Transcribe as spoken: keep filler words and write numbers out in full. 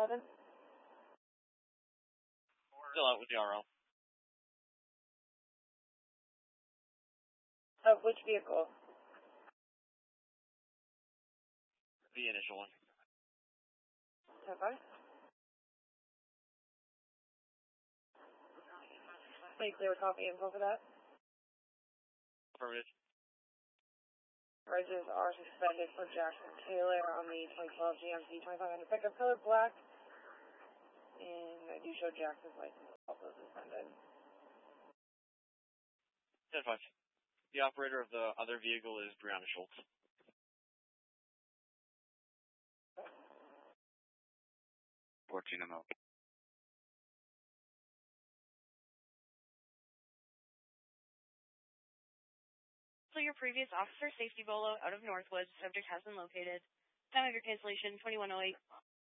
eleven? Still out with the R L. Of which vehicle? The initial one. ten five? Make clear with copy info for that. Affirmative. Riders are suspended for Jackson Taylor on the twenty twelve G M C twenty-five hundred pickup color black. And I do show Jackson's license also suspended. ten five. The operator of the other vehicle is Brianna Schultz. fourteen M L. So your previous officer safety bolo out of Northwoods, subject has been located. Time of your cancellation, twenty-one oh eight.